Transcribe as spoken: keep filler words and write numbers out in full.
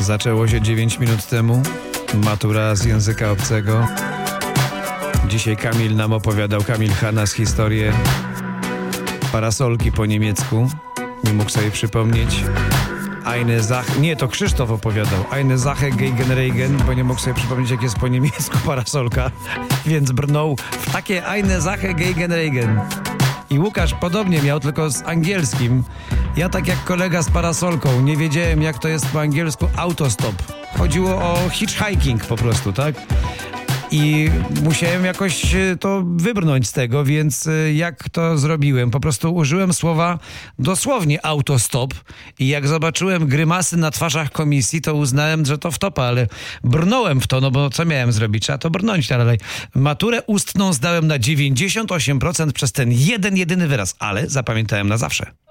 Zaczęło się dziewięć minut temu. Matura z języka obcego. Dzisiaj Kamil nam opowiadał, Kamil Hanas, historię parasolki po niemiecku. Nie mógł sobie przypomnieć. Eine Sache... Nie, to Krzysztof opowiadał. Eine Sache gegen Regen, bo nie mógł sobie przypomnieć, jak jest po niemiecku parasolka. Więc brnął w takie Eine Sache gegen Regen. I Łukasz podobnie miał, tylko z angielskim. Ja tak jak kolega z parasolką, nie wiedziałem, jak to jest po angielsku autostop. Chodziło o hitchhiking po prostu, tak? I musiałem jakoś to wybrnąć z tego, więc jak to zrobiłem? Po prostu użyłem słowa dosłownie autostop i jak zobaczyłem grymasy na twarzach komisji, to uznałem, że to wtopa, ale brnąłem w to, no bo co miałem zrobić? Trzeba to brnąć dalej. Maturę ustną zdałem na dziewięćdziesiąt osiem procent przez ten jeden, jedyny wyraz, ale zapamiętałem na zawsze.